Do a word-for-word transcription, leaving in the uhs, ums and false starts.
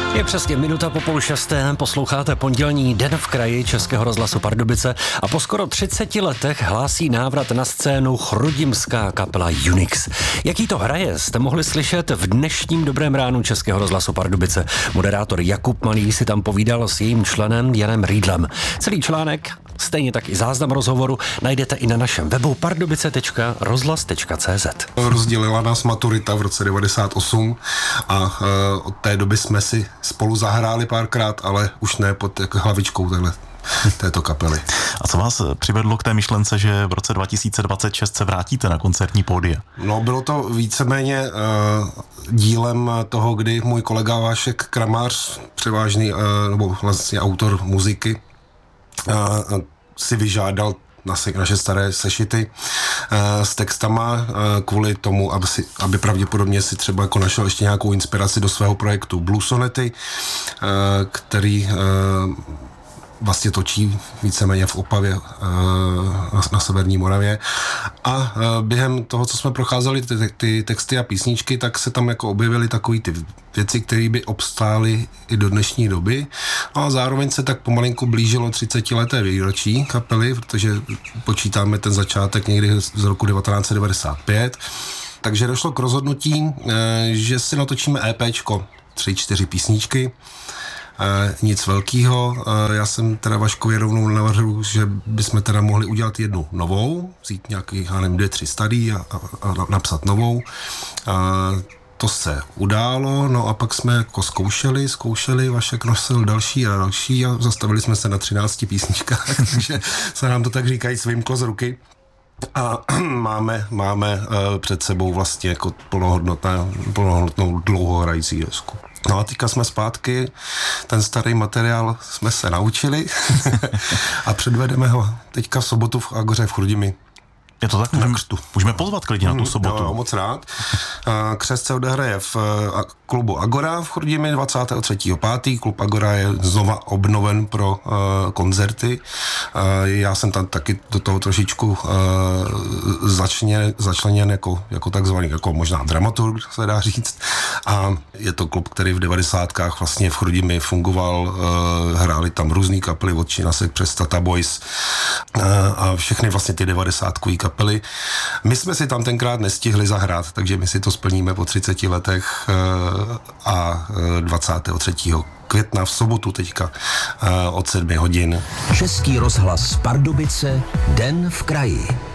Je přesně minuta po půl šesté, posloucháte pondělní Den v kraji Českého rozhlasu Pardubice a po skoro třiceti letech hlásí návrat na scénu chrudimská kapela Unix. Jaký to hraje, jste mohli slyšet v dnešním Dobrém ránu Českého rozhlasu Pardubice. Moderátor Jakub Malý si tam povídal s jejím členem Janem Rýdlem. Celý článek, stejně tak i záznam rozhovoru, najdete i na našem webu pardubice tečka rozhlas tečka cé zet. Rozdělila nás maturita v roce devadesát osm a uh, od té doby jsme si spolu zahráli párkrát, ale už ne pod jako hlavičkou téhle, této kapely. A co vás přivedlo k té myšlence, že v roce dva tisíce dvacet šest se vrátíte na koncertní pódia? No, bylo to víceméně uh, dílem toho, kdy můj kolega Vášek Kramář, převážný, uh, nebo vlastně autor muziky, uh, si vyžádal naše staré sešity uh, s textama uh, kvůli tomu, aby, si, aby pravděpodobně si třeba jako našel ještě nějakou inspiraci do svého projektu Blue Sonety, uh, který uh, vlastně točí víceméně v Opavě uh, na, na severní Moravě. A uh, během toho, co jsme procházeli ty, ty texty a písničky, tak se tam jako objevily takové ty věci, které by obstály i do dnešní doby. A zároveň se tak pomalinku blížilo třicetileté výročí kapely, protože počítáme ten začátek někdy z roku devatenáct set devadesát pět. Takže došlo k rozhodnutí, uh, že si natočíme EPčko, tři, čtyři písničky. Uh, nic velkýho. Uh, já jsem teda Vaškovi rovnou navrhl, že bychom teda mohli udělat jednu novou, vzít nějaký, já nevím, dvě, tři starý a, a, a napsat novou. Uh, to se událo, no a pak jsme jako zkoušeli, zkoušeli, Vašek nosil další a další a zastavili jsme se na třinácti písničkách, takže se nám to tak říkají vymklo z ruky. A máme, máme uh, před sebou vlastně jako plnohodnotnou, plnohodnotnou dlouhohrající desku. No a teďka jsme zpátky, ten starý materiál jsme se naučili a předvedeme ho teďka v sobotu v Agoře v Chrudimi. Je to tak? Můžeme, můžeme pozvat klidně na tu sobotu. Jo, moc rád. Křest se odehraje v klubu Agora v Chrudimi dvacátého třetího pátého Klub Agora je znova obnoven pro uh, koncerty. Uh, já jsem tam taky do toho trošičku uh, začně, začleněn jako, jako takzvaný, jako možná dramaturg, se dá říct. A je to klub, který v devadesátkách vlastně v Chrudimi fungoval. Uh, hráli tam různý kapely od Činasek přes Tata Boys uh, a všechny vlastně ty devadesátkový kapely. My jsme si tam tenkrát nestihli zahrát, takže my si to splníme po třiceti letech a dvacátého třetího května v sobotu teďka od sedmi hodin. Český rozhlas Pardubice, Den v kraji.